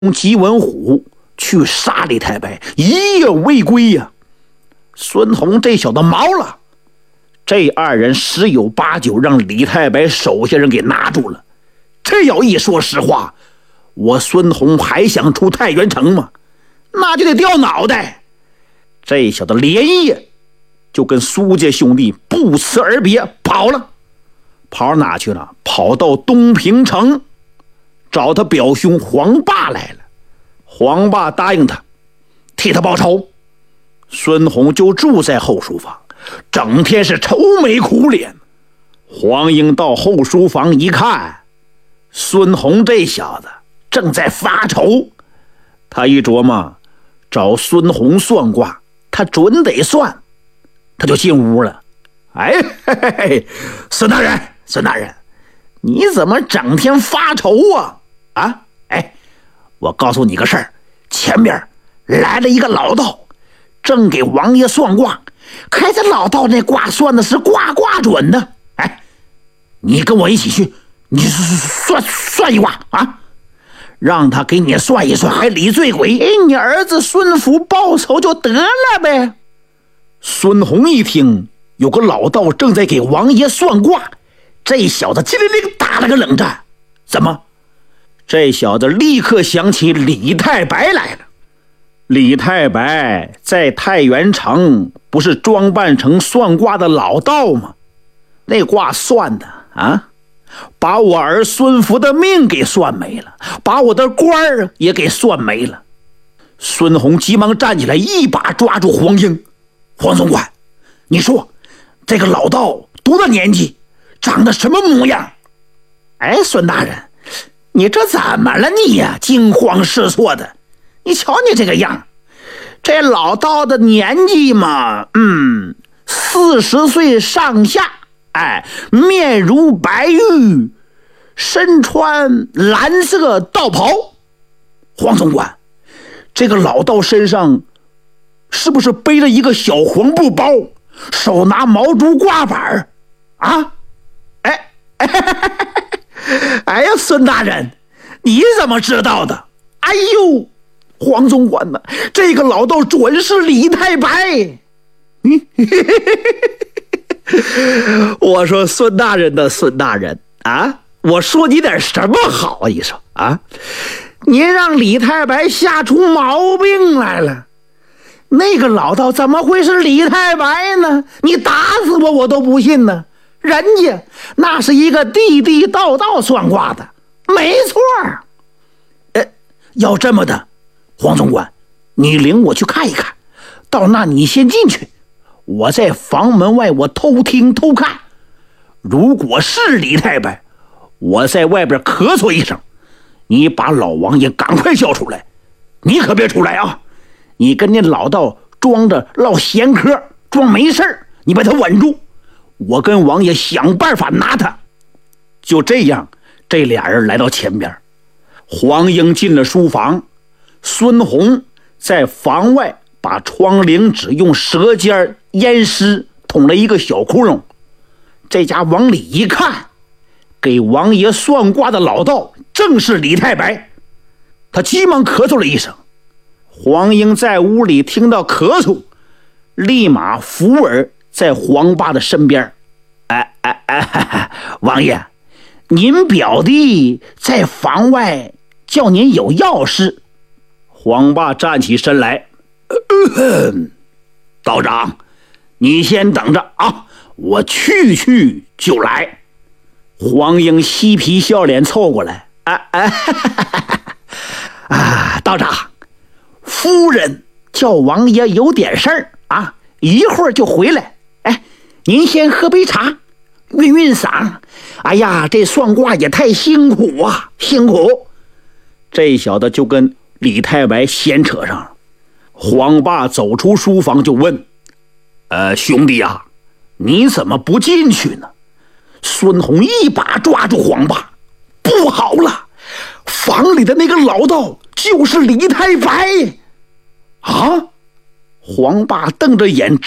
吉文虎去杀李太白，一夜未归呀。孙弘这小子毛了，这二人十有八九让李太白手下人给拿住了。这要一说实话，我孙弘还想出太原城吗？那就得掉脑袋。这小子连夜就跟苏家兄弟不辞而别跑了。跑哪去了？跑到东平城找他表兄黄霸来了。黄霸答应他替他报仇。孙弘就住在后书房，整天是愁眉苦脸。黄英到后书房一看，孙弘这小子正在发愁。他一琢磨，找孙弘算卦他准得算，他就进屋了。哎，嘿嘿嘿，孙大人，你怎么整天发愁啊？啊，哎，我告诉你个事儿，前边来了一个老道，正给王爷算卦，看这老道那卦算的是卦准的。哎，你跟我一起去，你算一卦啊，让他给你算一算，还理罪鬼，给你儿子孙福报仇就得了呗。孙弘一听有个老道正在给王爷算卦，这小子机灵灵打了个冷战。怎么？这小子立刻想起李太白来了。李太白在太原城不是装扮成算卦的老道吗？那卦算的啊，把我儿孙福的命给算没了，把我的官儿也给算没了。孙弘急忙站起来，一把抓住黄英。黄总管，你说这个老道多大年纪，长得什么模样？哎，孙大人，你这怎么了你呀？惊慌失措的，你瞧你这个样。这老道的年纪嘛，40岁上下，哎，面如白玉，身穿蓝色道袍。黄总管，这个老道身上是不是背着一个小黄布包，手拿毛竹挂板啊？哎呀，孙大人，你怎么知道的？哎呦，黄总管呢，这个老道准是李太白。我说孙大人啊，我说你点什么好啊？你说啊，你让李太白吓出毛病来了。那个老道怎么会是李太白呢？你打死我都不信呢。人家那是一个地道算卦的，没错。要这么的，黄总管，你领我去看一看。到那你先进去，我在房门外我偷听偷看。如果是李太白，我在外边咳嗽一声，你把老王爷赶快叫出来。你可别出来啊！你跟那老道装着唠闲嗑，装没事，你把他稳住。我跟王爷想办法拿他。就这样，这俩人来到前边。黄英进了书房，孙弘在房外把窗棂纸用舌尖淹湿，捅了一个小窟窿。这家往里一看，给王爷算卦的老道正是李太白。他急忙咳嗽了一声。黄英在屋里听到咳嗽，立马伏耳在黄霸的身边。王爷，您表弟在房外叫您有要事。黄霸站起身来，道长，你先等着啊，我去就来。黄英嬉皮笑脸凑过来，道长，夫人叫王爷有点事儿啊，一会儿就回来。哎，您先喝杯茶，晕嗓。哎呀，这算卦也太辛苦啊，辛苦。这小子就跟李太白闲扯上了。黄霸走出书房就问：兄弟啊，你怎么不进去呢？孙弘一把抓住黄霸，不好了，房里的那个老道就是李太白啊！黄霸瞪着眼